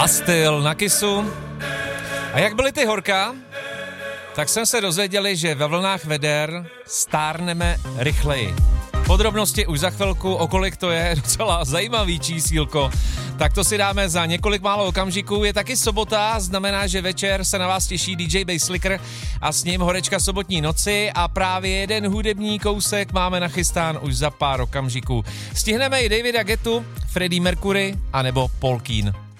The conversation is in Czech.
Bastille na Kissu. A jak byly ty horka? Tak jsem se dozvěděli, že ve vlnách veder stárneme rychleji. Podrobnosti už za chvilku, o kolik to je, docela zajímavý čísílko. Tak to si dáme za několik málo okamžiků. Je taky sobota, znamená, že večer se na vás těší DJ Basslicker a s ním horečka sobotní noci a právě jeden hudební kousek máme nachystán už za pár okamžiků. Stihneme i Davida Guettu, Freddie Mercury a nebo Paul Keane.